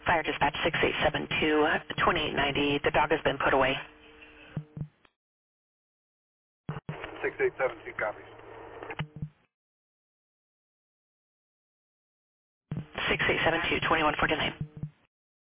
Fire dispatch 6872-2890. The dog has been put away. 6872 copies. 6872-2149.